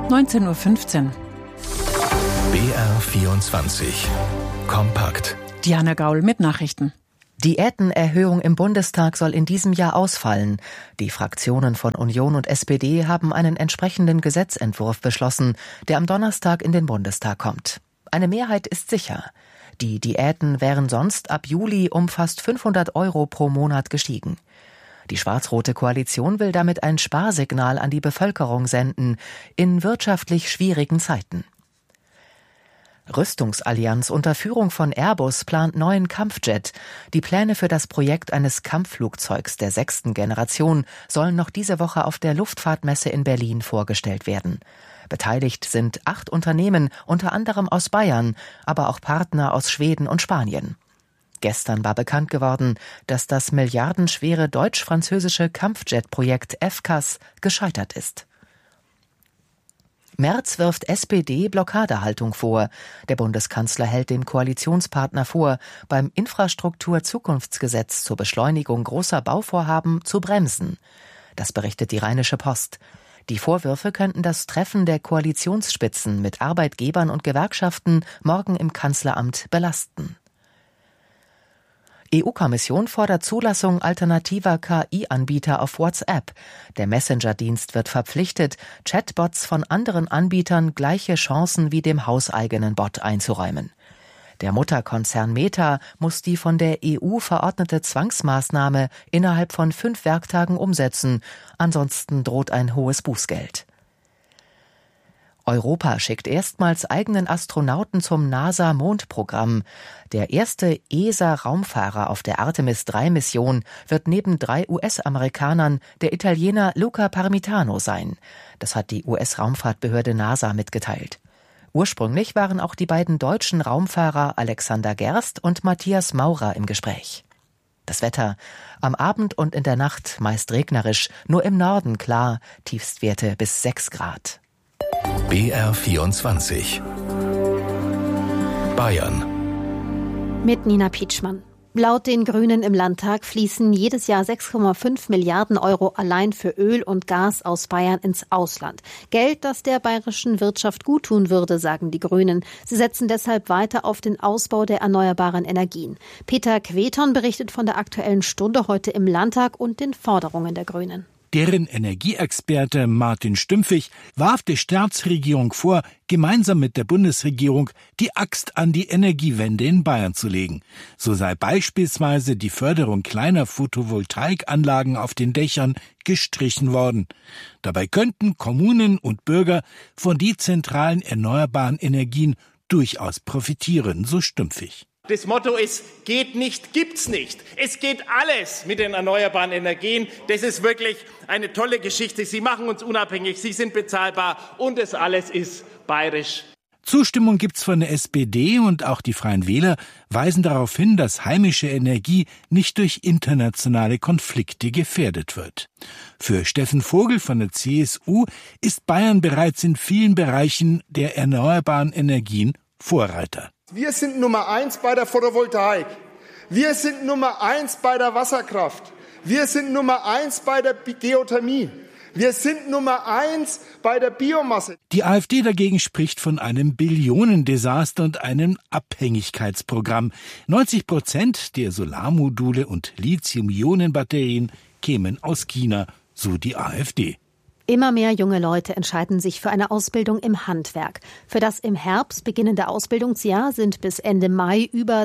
19:15 Uhr. BR24 Kompakt. Diana Gaul mit Nachrichten. Diätenerhöhung im Bundestag soll in diesem Jahr ausfallen. Die Fraktionen von Union und SPD haben einen entsprechenden Gesetzentwurf beschlossen, der am Donnerstag in den Bundestag kommt. Eine Mehrheit ist sicher. Die Diäten wären sonst ab Juli um fast 500 € pro Monat gestiegen. Die schwarz-rote Koalition will damit ein Sparsignal an die Bevölkerung senden in wirtschaftlich schwierigen Zeiten. Rüstungsallianz unter Führung von Airbus plant neuen Kampfjet. Die Pläne für das Projekt eines Kampfflugzeugs der 6. Generation sollen noch diese Woche auf der Luftfahrtmesse in Berlin vorgestellt werden. Beteiligt sind 8 Unternehmen, unter anderem aus Bayern, aber auch Partner aus Schweden und Spanien. Gestern war bekannt geworden, dass das milliardenschwere deutsch-französische Kampfjet-Projekt FCAS gescheitert ist. Merz wirft SPD Blockadehaltung vor. Der Bundeskanzler hält dem Koalitionspartner vor, beim Infrastruktur-Zukunftsgesetz zur Beschleunigung großer Bauvorhaben zu bremsen. Das berichtet die Rheinische Post. Die Vorwürfe könnten das Treffen der Koalitionsspitzen mit Arbeitgebern und Gewerkschaften morgen im Kanzleramt belasten. EU-Kommission fordert Zulassung alternativer KI-Anbieter auf WhatsApp. Der Messenger-Dienst wird verpflichtet, Chatbots von anderen Anbietern gleiche Chancen wie dem hauseigenen Bot einzuräumen. Der Mutterkonzern Meta muss die von der EU verordnete Zwangsmaßnahme innerhalb von 5 Werktagen umsetzen. Ansonsten droht ein hohes Bußgeld. Europa schickt erstmals eigenen Astronauten zum NASA-Mondprogramm. Der erste ESA-Raumfahrer auf der Artemis-3-Mission wird neben 3 US-Amerikanern der Italiener Luca Parmitano sein. Das hat die US-Raumfahrtbehörde NASA mitgeteilt. Ursprünglich waren auch die beiden deutschen Raumfahrer Alexander Gerst und Matthias Maurer im Gespräch. Das Wetter: am Abend und in der Nacht meist regnerisch, nur im Norden klar, Tiefstwerte bis 6 Grad. BR24 Bayern mit Nina Pietschmann. Laut den Grünen im Landtag fließen jedes Jahr 6,5 Milliarden € allein für Öl und Gas aus Bayern ins Ausland. Geld, das der bayerischen Wirtschaft guttun würde, sagen die Grünen. Sie setzen deshalb weiter auf den Ausbau der erneuerbaren Energien. Peter Queton berichtet von der Aktuellen Stunde heute im Landtag und den Forderungen der Grünen. Deren Energieexperte Martin Stümpfig warf der Staatsregierung vor, gemeinsam mit der Bundesregierung die Axt an die Energiewende in Bayern zu legen. So sei beispielsweise die Förderung kleiner Photovoltaikanlagen auf den Dächern gestrichen worden. Dabei könnten Kommunen und Bürger von dezentralen erneuerbaren Energien durchaus profitieren, so Stümpfig. Das Motto ist, geht nicht, gibt's nicht. Es geht alles mit den erneuerbaren Energien. Das ist wirklich eine tolle Geschichte. Sie machen uns unabhängig, sie sind bezahlbar und das alles ist bayerisch. Zustimmung gibt's von der SPD und auch die Freien Wähler weisen darauf hin, dass heimische Energie nicht durch internationale Konflikte gefährdet wird. Für Steffen Vogel von der CSU ist Bayern bereits in vielen Bereichen der erneuerbaren Energien Vorreiter. Wir sind Nummer 1 bei der Photovoltaik. Wir sind Nummer 1 bei der Wasserkraft. Wir sind Nummer 1 bei der Geothermie. Wir sind Nummer 1 bei der Biomasse. Die AfD dagegen spricht von einem Billionendesaster und einem Abhängigkeitsprogramm. 90% der Solarmodule und Lithium-Ionen-Batterien kämen aus China, so die AfD. Immer mehr junge Leute entscheiden sich für eine Ausbildung im Handwerk. Für das im Herbst beginnende Ausbildungsjahr sind bis Ende Mai über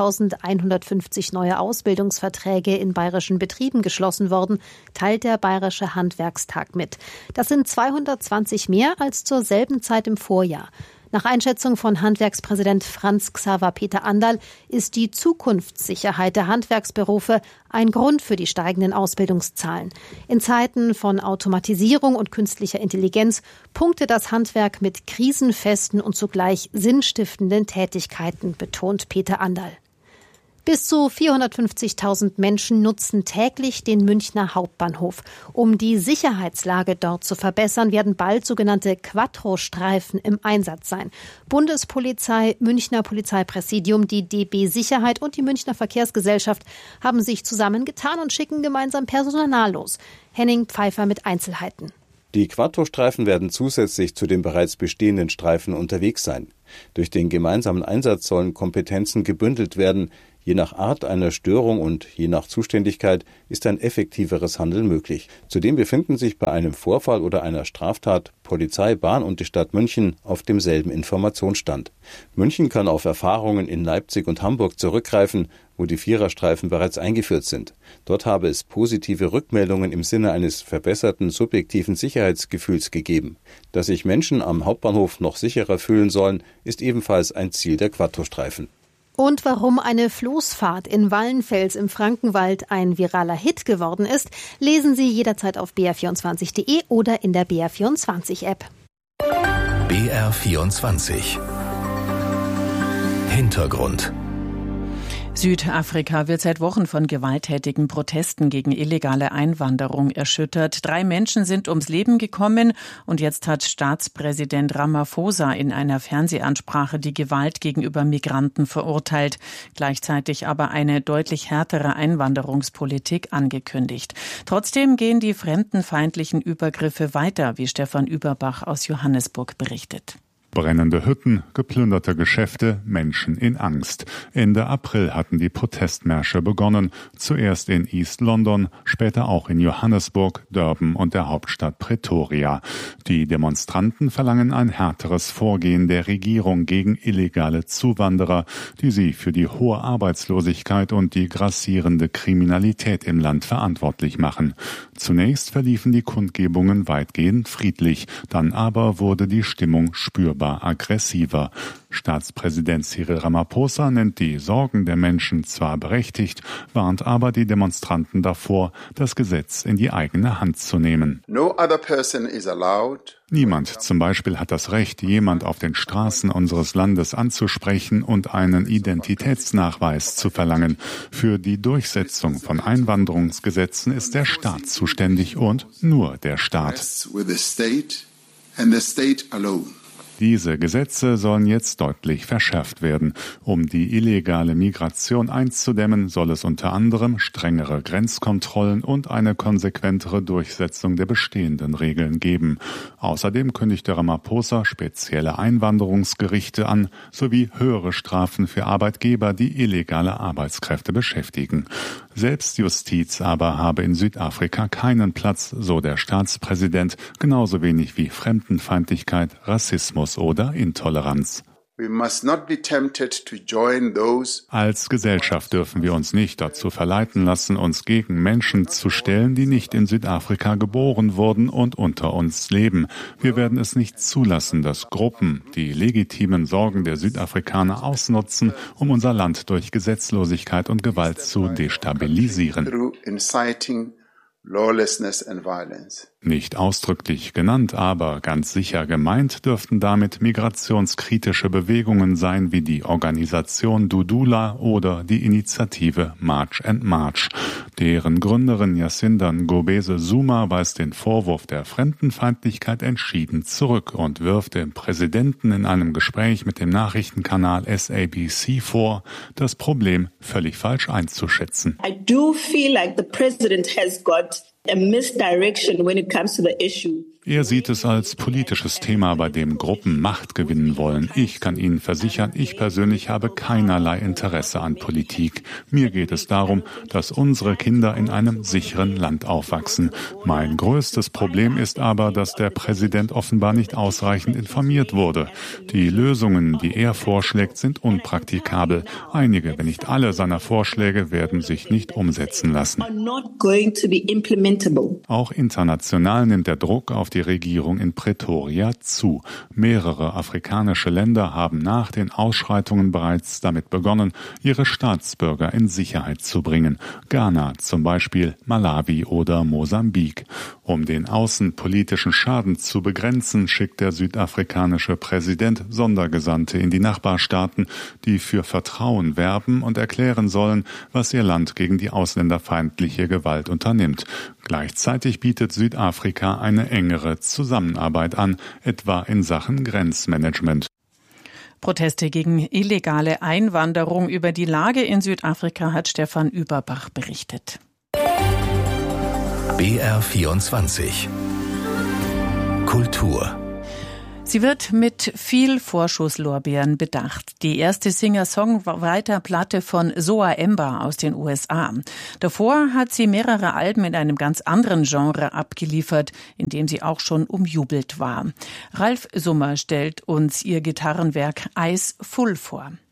10.150 neue Ausbildungsverträge in bayerischen Betrieben geschlossen worden, teilt der Bayerische Handwerkstag mit. Das sind 220 mehr als zur selben Zeit im Vorjahr. Nach Einschätzung von Handwerkspräsident Franz Xaver Peter Anderl ist die Zukunftssicherheit der Handwerksberufe ein Grund für die steigenden Ausbildungszahlen. In Zeiten von Automatisierung und künstlicher Intelligenz punkte das Handwerk mit krisenfesten und zugleich sinnstiftenden Tätigkeiten, betont Peter Anderl. Bis zu 450.000 Menschen nutzen täglich den Münchner Hauptbahnhof. Um die Sicherheitslage dort zu verbessern, werden bald sogenannte Quattro-Streifen im Einsatz sein. Bundespolizei, Münchner Polizeipräsidium, die DB Sicherheit und die Münchner Verkehrsgesellschaft haben sich zusammengetan und schicken gemeinsam Personal los. Henning Pfeiffer mit Einzelheiten. Die Quattro-Streifen werden zusätzlich zu den bereits bestehenden Streifen unterwegs sein. Durch den gemeinsamen Einsatz sollen Kompetenzen gebündelt werden. Je nach Art einer Störung und je nach Zuständigkeit ist ein effektiveres Handeln möglich. Zudem befinden sich bei einem Vorfall oder einer Straftat Polizei, Bahn und die Stadt München auf demselben Informationsstand. München kann auf Erfahrungen in Leipzig und Hamburg zurückgreifen, wo die Viererstreifen bereits eingeführt sind. Dort habe es positive Rückmeldungen im Sinne eines verbesserten subjektiven Sicherheitsgefühls gegeben. Dass sich Menschen am Hauptbahnhof noch sicherer fühlen sollen, ist ebenfalls ein Ziel der Quattro-Streifen. Und warum eine Floßfahrt in Wallenfels im Frankenwald ein viraler Hit geworden ist, lesen Sie jederzeit auf br24.de oder in der BR24-App. BR24 Hintergrund. Südafrika wird seit Wochen von gewalttätigen Protesten gegen illegale Einwanderung erschüttert. 3 Menschen sind ums Leben gekommen und jetzt hat Staatspräsident Ramaphosa in einer Fernsehansprache die Gewalt gegenüber Migranten verurteilt, gleichzeitig aber eine deutlich härtere Einwanderungspolitik angekündigt. Trotzdem gehen die fremdenfeindlichen Übergriffe weiter, wie Stefan Überbach aus Johannesburg berichtet. Brennende Hütten, geplünderte Geschäfte, Menschen in Angst. Ende April hatten die Protestmärsche begonnen. Zuerst in East London, später auch in Johannesburg, Durban und der Hauptstadt Pretoria. Die Demonstranten verlangen ein härteres Vorgehen der Regierung gegen illegale Zuwanderer, die sie für die hohe Arbeitslosigkeit und die grassierende Kriminalität im Land verantwortlich machen. Zunächst verliefen die Kundgebungen weitgehend friedlich, dann aber wurde die Stimmung spürbar aggressiver. Staatspräsident Cyril Ramaphosa nennt die Sorgen der Menschen zwar berechtigt, warnt aber die Demonstranten davor, das Gesetz in die eigene Hand zu nehmen. Niemand zum Beispiel hat das Recht, jemand auf den Straßen unseres Landes anzusprechen und einen Identitätsnachweis zu verlangen. Für die Durchsetzung von Einwanderungsgesetzen ist der Staat zuständig und nur der Staat. Diese Gesetze sollen jetzt deutlich verschärft werden. Um die illegale Migration einzudämmen, soll es unter anderem strengere Grenzkontrollen und eine konsequentere Durchsetzung der bestehenden Regeln geben. Außerdem kündigte Ramaphosa spezielle Einwanderungsgerichte an, sowie höhere Strafen für Arbeitgeber, die illegale Arbeitskräfte beschäftigen. Selbstjustiz aber habe in Südafrika keinen Platz, so der Staatspräsident, genauso wenig wie Fremdenfeindlichkeit, Rassismus oder Intoleranz. Als Gesellschaft dürfen wir uns nicht dazu verleiten lassen, uns gegen Menschen zu stellen, die nicht in Südafrika geboren wurden und unter uns leben. Wir werden es nicht zulassen, dass Gruppen die legitimen Sorgen der Südafrikaner ausnutzen, um unser Land durch Gesetzlosigkeit und Gewalt zu destabilisieren. Lawlessness and violence. Nicht ausdrücklich genannt, aber ganz sicher gemeint dürften damit migrationskritische Bewegungen sein wie die Organisation Dudula oder die Initiative March and March. Deren Gründerin Jacinda Ngobese Zuma weist den Vorwurf der Fremdenfeindlichkeit entschieden zurück und wirft dem Präsidenten in einem Gespräch mit dem Nachrichtenkanal SABC vor, das Problem völlig falsch einzuschätzen. I do feel like the president has got a misdirection when it comes to the issue. Er sieht es als politisches Thema, bei dem Gruppen Macht gewinnen wollen. Ich kann Ihnen versichern, ich persönlich habe keinerlei Interesse an Politik. Mir geht es darum, dass unsere Kinder in einem sicheren Land aufwachsen. Mein größtes Problem ist aber, dass der Präsident offenbar nicht ausreichend informiert wurde. Die Lösungen, die er vorschlägt, sind unpraktikabel. Einige, wenn nicht alle seiner Vorschläge werden sich nicht umsetzen lassen. Auch international nimmt der Druck auf die Regierung in Pretoria zu. Mehrere afrikanische Länder haben nach den Ausschreitungen bereits damit begonnen, ihre Staatsbürger in Sicherheit zu bringen. Ghana zum Beispiel, Malawi oder Mosambik. Um den außenpolitischen Schaden zu begrenzen, schickt der südafrikanische Präsident Sondergesandte in die Nachbarstaaten, die für Vertrauen werben und erklären sollen, was ihr Land gegen die ausländerfeindliche Gewalt unternimmt. Gleichzeitig bietet Südafrika eine engere Zusammenarbeit an, etwa in Sachen Grenzmanagement. Proteste gegen illegale Einwanderung. Über die Lage in Südafrika hat Stefan Überbach berichtet. BR24 Kultur. Sie wird mit viel Vorschusslorbeeren bedacht. Die erste Singer-Songwriter-Platte von Zoa Emba aus den USA. Davor hat sie mehrere Alben in einem ganz anderen Genre abgeliefert, in dem sie auch schon umjubelt war. Ralf Summer stellt uns ihr Gitarrenwerk Eyes Full vor.